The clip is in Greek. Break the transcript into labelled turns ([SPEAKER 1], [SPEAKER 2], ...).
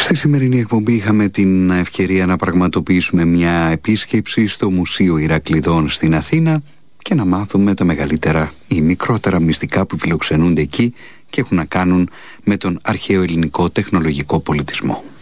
[SPEAKER 1] Στη σημερινή εκπομπή είχαμε την ευκαιρία να πραγματοποιήσουμε μια επίσκεψη στο Μουσείο Ηρακλειδών στην Αθήνα και να μάθουμε τα μεγαλύτερα ή μικρότερα μυστικά που φιλοξενούνται εκεί και έχουν να κάνουν με τον αρχαίο ελληνικό τεχνολογικό πολιτισμό.